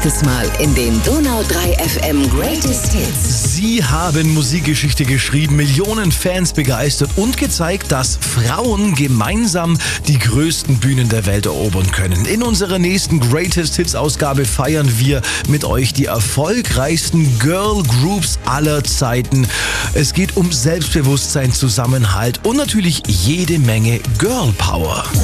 Das Mal in den Donau 3 FM Greatest Hits. Sie haben Musikgeschichte geschrieben, Millionen Fans begeistert und gezeigt, dass Frauen gemeinsam die größten Bühnen der Welt erobern können. In unserer nächsten Greatest Hits Ausgabe feiern wir mit euch die erfolgreichsten Girl Groups aller Zeiten. Es geht um Selbstbewusstsein, Zusammenhalt und natürlich jede Menge Girl Power.